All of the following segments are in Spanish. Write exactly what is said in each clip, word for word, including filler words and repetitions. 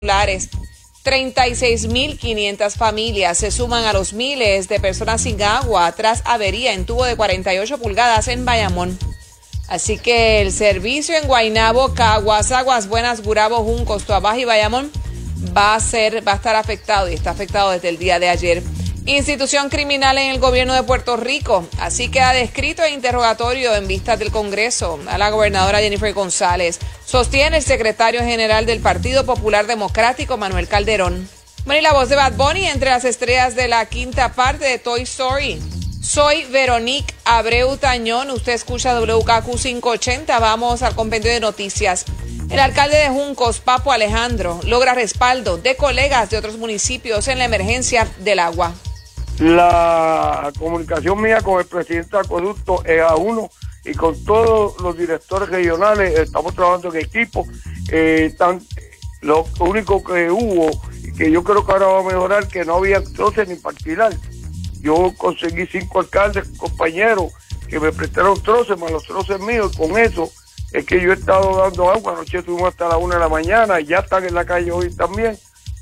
treinta y seis mil quinientas familias se suman a los miles de personas sin agua tras avería en tubo de cuarenta y ocho pulgadas en Bayamón. Así que el servicio en Guaynabo, Caguas, Aguas Buenas, Gurabo, Juncos, Toabaja y Bayamón va a ser, va a estar afectado y está afectado desde el día de ayer. Institución criminal en el gobierno de Puerto Rico. Así queda descrito e interrogatorio en vistas del Congreso a la gobernadora Jennifer González. Sostiene el secretario general del Partido Popular Democrático, Manuel Calderón. Bueno, y la voz de Bad Bunny entre las estrellas de la quinta parte de Toy Story. Soy Veronique Abreu Tañón. Usted escucha W K Q quinientos ochenta. Vamos al compendio de noticias. El alcalde de Juncos, Papo Alejandro, logra respaldo de colegas de otros municipios en la emergencia del agua. La comunicación mía con el presidente de Acueducto es a uno y con todos los directores regionales estamos trabajando en equipo. Eh, tan, lo único que hubo, y que yo creo que ahora va a mejorar, que no había troces ni para alquilar. Yo conseguí cinco alcaldes, compañeros, que me prestaron troces, más los troces míos, y con eso es que yo he estado dando agua. Anoche estuvimos hasta la una de la mañana, y ya están en la calle hoy también.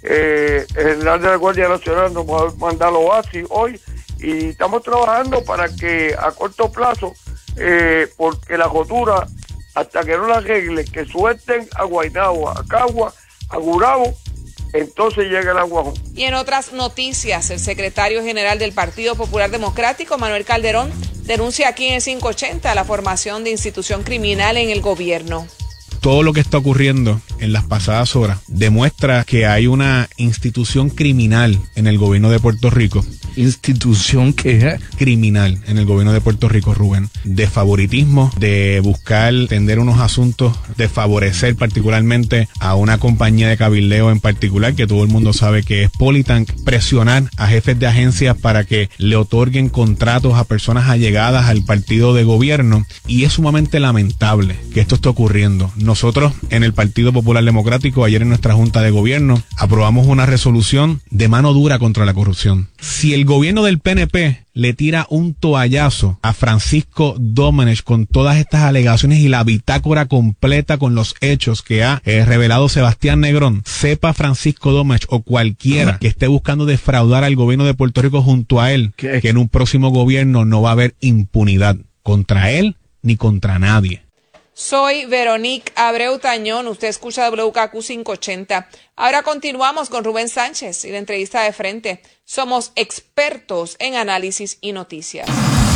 Eh, el general de la Guardia Nacional nos va a mandar los oasis hoy y estamos trabajando para que a corto plazo, eh, porque la rotura, hasta que no la arregle, que suelten a Guaynabo, a Cagua, a Gurabo, entonces llega el agua. Y en otras noticias, el secretario general del Partido Popular Democrático, Manuel Calderón, denuncia aquí en el quinientos ochenta la formación de institución criminal en el gobierno. Todo lo que está ocurriendo en las pasadas horas demuestra que hay una institución criminal en el gobierno de Puerto Rico. ¿Institución qué? Criminal en el gobierno de Puerto Rico, Rubén. De favoritismo, de buscar tender unos asuntos, de favorecer particularmente a una compañía de cabildeo en particular, que todo el mundo sabe que es Politank, presionar a jefes de agencias para que le otorguen contratos a personas allegadas al partido de gobierno. Y es sumamente lamentable que esto esté ocurriendo. Nosotros en el Partido Popular Democrático, ayer en nuestra Junta de Gobierno, aprobamos una resolución de mano dura contra la corrupción. Si el gobierno del P N P le tira un toallazo a Francisco Domenech con todas estas alegaciones y la bitácora completa con los hechos que ha eh, revelado Sebastián Negrón, sepa Francisco Domenech o cualquiera que esté buscando defraudar al gobierno de Puerto Rico junto a él, que en un próximo gobierno no va a haber impunidad contra él ni contra nadie. Soy Veronique Abreu Tañón, usted escucha W K Q quinientos ochenta. Ahora continuamos con Rubén Sánchez y la entrevista de frente. Somos expertos en análisis y noticias.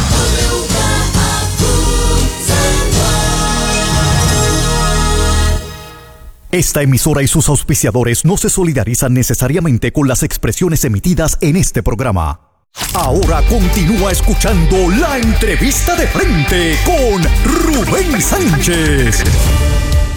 Esta emisora y sus auspiciadores no se solidarizan necesariamente con las expresiones emitidas en este programa. Ahora continúa escuchando la entrevista de frente con Rubén Sánchez.